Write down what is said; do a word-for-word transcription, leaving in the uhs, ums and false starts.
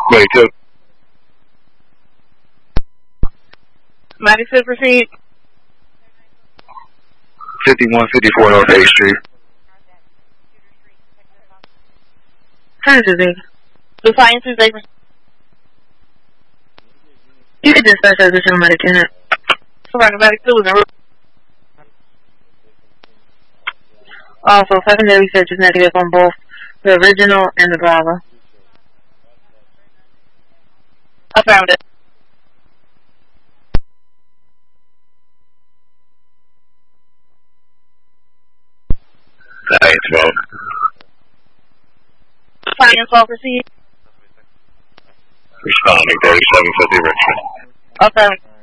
Wait, two. Mighty to proceed. fifty-one fifty-four North eighth Street. Turn to Z. Defiance is they. You can dispatch as a cinematic tenant. Cinematic two is in room. Also, secondary search is negative on both the original and the driver. I found it. Nice, bro. Defiance will proceed. Responding thirty-seven fifty Richmond. Okay.